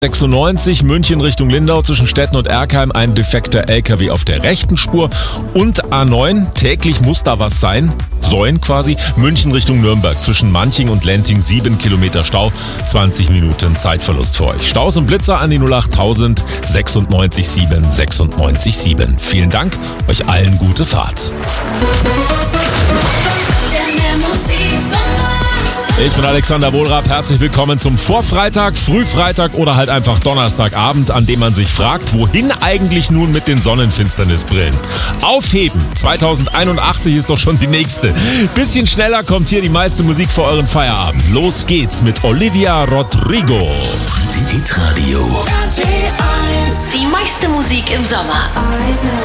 96 München Richtung Lindau zwischen Stetten und Erkheim ein defekter LKW auf der rechten Spur und A9, täglich muss da was sein, quasi, München Richtung Nürnberg zwischen Manching und Lenting 7 Kilometer Stau, 20 Minuten Zeitverlust für euch. Staus und Blitzer an die 08000 96 7 96 7. Vielen Dank, euch allen gute Fahrt. Ich bin Alexander Wohlrab, herzlich willkommen zum Vorfreitag, Frühfreitag oder halt einfach Donnerstagabend, an dem man sich fragt, wohin eigentlich nun mit den Sonnenfinsternisbrillen? Aufheben, 2081 ist doch schon die nächste. Bisschen schneller kommt hier die meiste Musik für euren Feierabend. Los geht's mit Olivia Rodrigo. Hitradio. Die meiste Musik im Sommer.